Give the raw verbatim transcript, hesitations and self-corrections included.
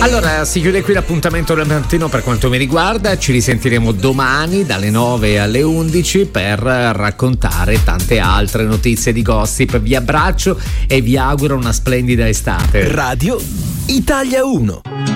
Allora, si chiude qui l'appuntamento del mattino per quanto mi riguarda. Ci risentiremo domani dalle nove alle undici per raccontare tante altre notizie di gossip. Vi abbraccio e vi auguro una splendida estate. Radio Italia uno.